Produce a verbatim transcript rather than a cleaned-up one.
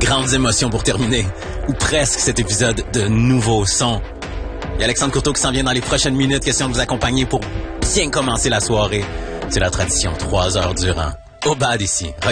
grandes émotions pour terminer, ou presque cet épisode de Nouveau Son. Il y a Alexandre Courteau qui s'en vient dans les prochaines minutes, question de vous accompagner pour bien commencer la soirée. C'est la tradition, trois heures durant. Au bas d'ici.